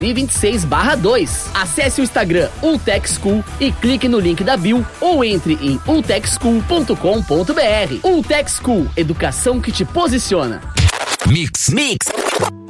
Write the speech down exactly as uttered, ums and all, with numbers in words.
e vinte e seis barra dois. Acesse o Instagram Ultec School e clique no link da bio ou entre em ultec school ponto com ponto br. Ultec School, educação que te posiciona. Mix, mix.